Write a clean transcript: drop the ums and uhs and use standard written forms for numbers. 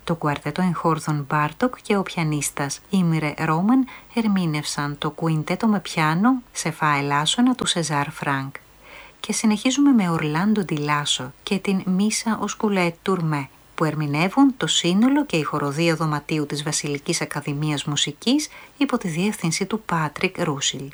Το κουαρτέτο εγχόρδων Μπάρτοκ και ο πιανίστας Ίμιρε Ρόμαν ερμήνευσαν το κουιντέτο με πιάνο σε φα ελάσσονα του Σεζάρ Φρανκ. Και συνεχίζουμε με Ορλάντο Ντι Λάσο και την Μίσα Οσκουλέ Τουρμέ, που ερμηνεύουν το σύνολο και η χοροδία δωματίου της Βασιλικής Ακαδημίας Μουσικής υπό τη διεύθυνση του Πάτρικ Ρούσιλ.